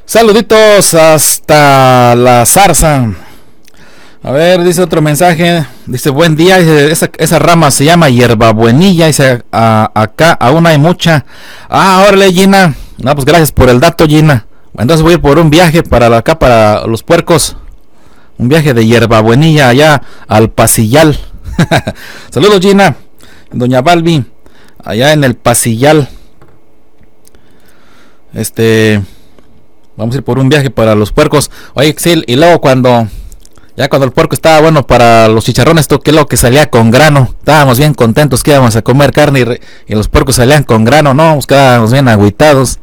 Saluditos hasta la zarza. A ver, dice otro mensaje. Dice, buen día. Dice, esa rama se llama hierbabuenilla. Dice, acá aún hay mucha. Órale, Gina. No, pues gracias por el dato, Gina. Entonces voy por un viaje para acá, para los puercos. Un viaje de hierbabuenilla allá al Pasillal. Saludos, Gina. Doña Balbi, allá en el Pasillal. Vamos a ir por un viaje para los puercos. Oye, sí, y luego cuando el puerco estaba bueno para los chicharrones, que lo que salía con grano. Estábamos bien contentos que íbamos a comer carne y los puercos salían con grano, no, pues quedábamos bien agüitados.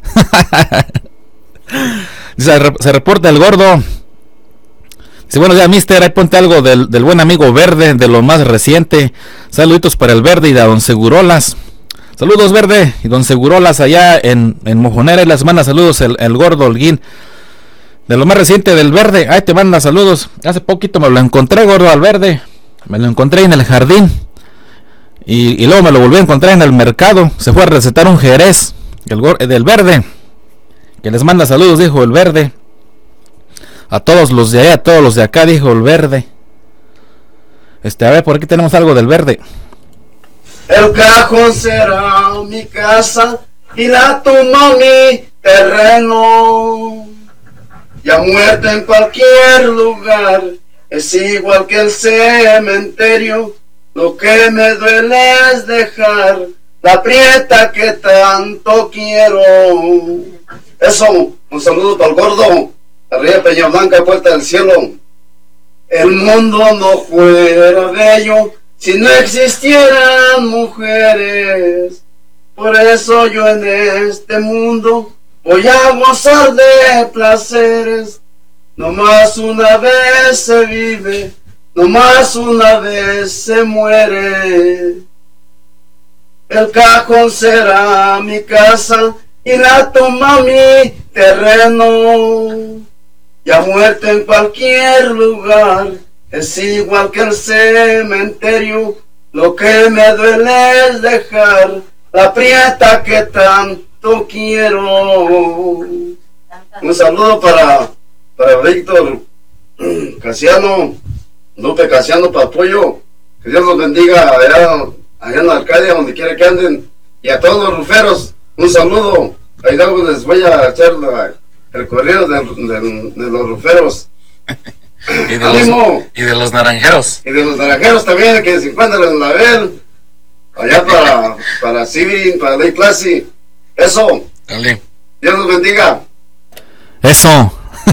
Se reporta el gordo. Dice, bueno, ya, mister, ahí ponte algo del buen amigo Verde, de lo más reciente. Saluditos para el Verde y de Don Segurolas. Saludos, Verde y Don Segurolas allá en Mojonera. Y les manda saludos el gordo Holguín. De lo más reciente del Verde, ahí te manda saludos. Hace poquito me lo encontré, gordo, al Verde. Me lo encontré en el jardín. Y luego me lo volví a encontrar en el mercado. Se fue a recetar un jerez del Verde. Que les manda saludos, dijo el Verde. A todos los de allá, a todos los de acá, dijo el Verde. A ver, por aquí tenemos algo del Verde. El cajón será mi casa y la tumba mi terreno. Ya muerto en cualquier lugar, es igual que el cementerio. Lo que me duele es dejar la prieta que tanto quiero. Eso, un saludo para el gordo. Arriba Peña Blanca, puerta del cielo. El mundo no fuera bello si no existieran mujeres. Por eso yo en este mundo voy a gozar de placeres. No más una vez se vive, no más una vez se muere. El cajón será mi casa y la tumba mi terreno. Ya muerto en cualquier lugar, es igual que el cementerio. Lo que me duele es dejar la prieta que tanto quiero. Un saludo para Víctor Casiano, Lupe Casiano Papollo. Que Dios los bendiga allá en la Arcadia, donde quiera que anden. Y a todos los ruferos, un saludo. Ahí luego les voy a echar el correo de los ruferos. y de los naranjeros. Y de los naranjeros también, que se encuentran en la Bel. Allá para Civil, para Ley Classy. Eso. Dale. Dios los bendiga. Eso.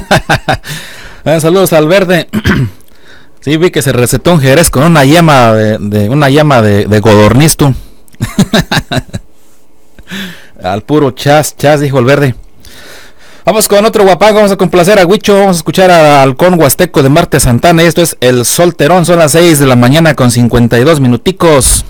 Saludos al Verde. Sí, vi que se recetó un jerez con una yema de codorniz. Al puro chas, dijo el Verde. Vamos con otro guapango, vamos a complacer a Huicho, vamos a escuchar al halcón huasteco de Marte Santana. Y esto es El Solterón, son las 6 de la mañana con 52 minuticos.